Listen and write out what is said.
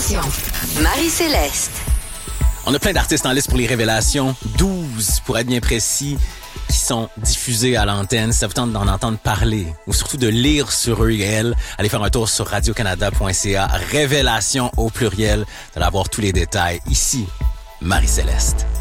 Révélation. Marie-Céleste. On a plein d'artistes en liste pour les révélations. 12, pour être bien précis, qui sont diffusés à l'antenne. Si ça vous tente d'en entendre parler, ou surtout de lire sur eux et elles, allez faire un tour sur radiocanada.ca. Révélation au pluriel. Vous allez avoir tous les détails. Ici, Marie-Céleste.